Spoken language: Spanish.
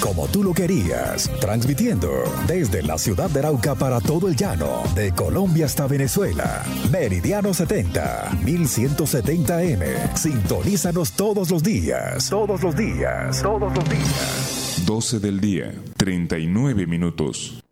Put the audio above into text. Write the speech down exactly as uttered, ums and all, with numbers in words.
como tú lo querías, transmitiendo desde la ciudad de Arauca para todo el llano, de Colombia hasta Venezuela. Meridiano setenta, mil ciento setenta A M. Sintonízanos todos los días, todos los días, todos los días. doce del día, treinta y nueve minutos.